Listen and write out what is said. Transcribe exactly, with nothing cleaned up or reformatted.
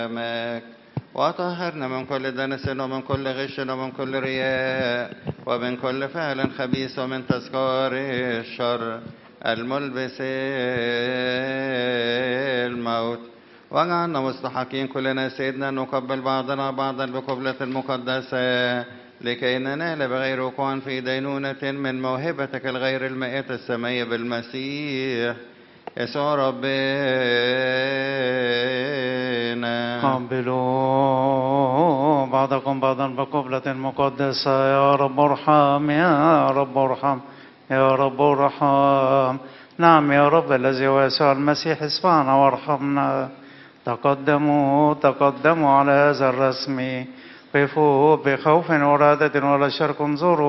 أمامك وطهرنا من كل دنس ومن كل غش ومن كل رياء ومن كل فعل خبيث ومن تذكار الشر الملبس الموت. واجعلنا مستحقين كلنا سيدنا نقبل بعضنا بعضا بقبلة المقدسة لكي ننال بغير وقوع في دينونة من موهبتك الغير المائتة السمية بالمسيح يسوع ربنا. قبلوا بعضكم بعضا بقبلة مقدسة. يا رب ارحم يا رب ارحم يا رب ارحم. نعم يا رب الذي هو يسوع المسيح اسمعنا وارحمنا. تقدموا تقدموا على هذا الرسم. قفوا بخوف ورادة ولا شرك انظروا